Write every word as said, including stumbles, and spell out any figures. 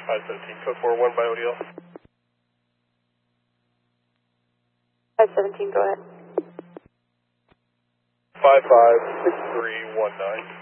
five seventeen, code four one by O D L. five seventeen, go ahead. five five six three one nine.